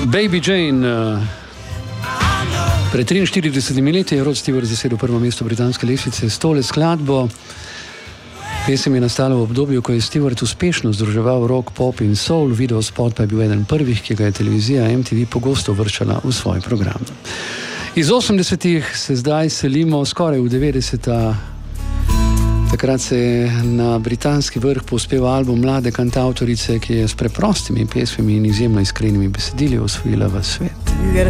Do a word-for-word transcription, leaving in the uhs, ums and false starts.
Baby Jane. Pred triinštiridesetimi leti je Rod Stewart zasedel prvo mesto britanske lestvice s tole skladbo. Pesem je nastala v obdobju, ko je Stewart uspešno združeval rock, pop in soul. Video spot pa je bil eden prvih, ki ga je televizija M T V pogosto vršala v svoj program. Iz osemdesetih se zdaj selimo skoraj v devetdeseta. Takrat se je na britanski vrh povzpel album mlade kantavtorice, ki je s preprostimi pesmimi in izjemno iskrenimi besedili osvojila v svet.